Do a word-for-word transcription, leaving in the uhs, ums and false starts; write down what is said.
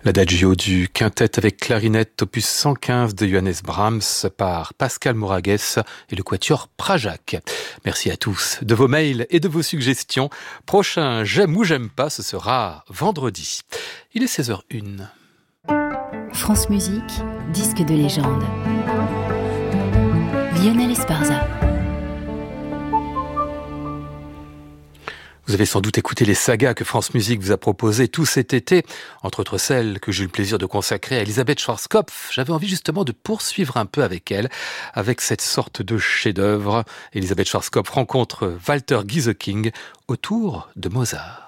L'adagio du quintet avec clarinette opus cent quinze de Johannes Brahms par Pascal Moragues et le quatuor Prajac. Merci à tous de vos mails et de vos suggestions. Prochain J'aime ou j'aime pas, ce sera vendredi. Il est seize heures une. France Musique, disque de légende. Lionel Esparza. Vous avez sans doute écouté les sagas que France Musique vous a proposées tout cet été, entre autres celles que j'ai eu le plaisir de consacrer à Elisabeth Schwarzkopf. J'avais envie justement de poursuivre un peu avec elle, avec cette sorte de chef-d'œuvre. Elisabeth Schwarzkopf rencontre Walter Gieseking autour de Mozart.